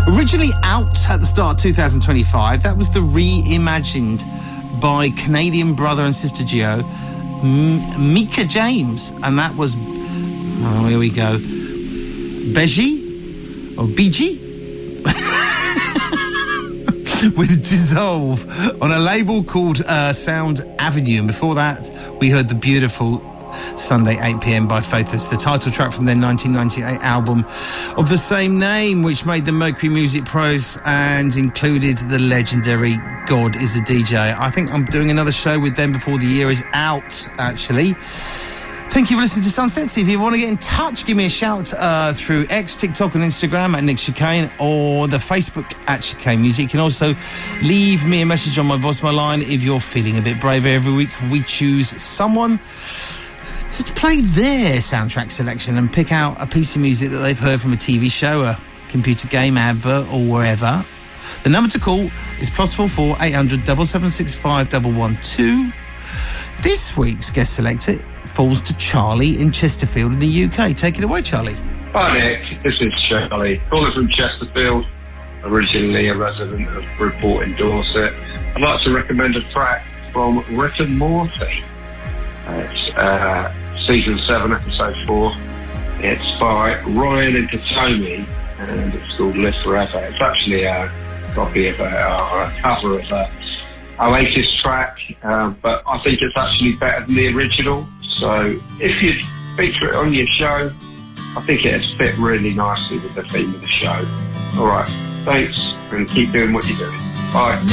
Originally out at the start of 2025, that was the reimagined by Canadian brother and sister duo Mika James, and that was, oh, here we go, Beji or BG with Dissolve on a label called Sound Avenue. And before that, we heard the beautiful Sunday 8pm by Faithless, the title track from their 1998 album of the same name, which made the Mercury Music Pros and included the legendary God Is a DJ. I think I'm doing another show with them before the year is out, actually. Thank you for listening to Sunsexy. If you want to get in touch, give me a shout through X, TikTok and Instagram at Nick Chicane, or the Facebook at Chicane Music. You can also leave me a message on my voicemail line if you're feeling a bit braver. Every week we choose someone to play their soundtrack selection and pick out a piece of music that they've heard from a TV show, a computer game, advert, or wherever. The number to call is +44 800 7765 112. This week's guest selector falls to Charlie in Chesterfield in the UK. Take it away, Charlie. Hi, Nick. This is Charlie, calling from Chesterfield, originally a resident of Bridport in Dorset. I'd like to recommend a track from Rick and Morty. It's season 7, episode 4. It's by Ryan and Katomi, and it's called Live Forever. It's actually a copy of a cover of a Oasis track, but I think it's actually better than the original. So if you feature it on your show, I think it has fit really nicely with the theme of the show. All right, thanks, and keep doing what you're doing. Bye.